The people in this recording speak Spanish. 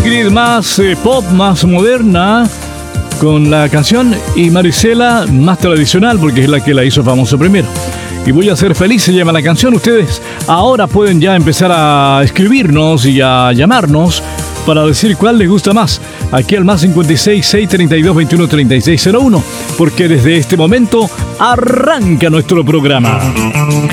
Ingrid más pop, más moderna con la canción, y Marisela más tradicional porque es la que la hizo famoso primero. Y Voy a ser feliz se llama la canción. Ustedes ahora pueden ya empezar a escribirnos y a llamarnos para decir cuál les gusta más. Aquí al más 56 632 21 36 01, porque desde este momento arranca nuestro programa.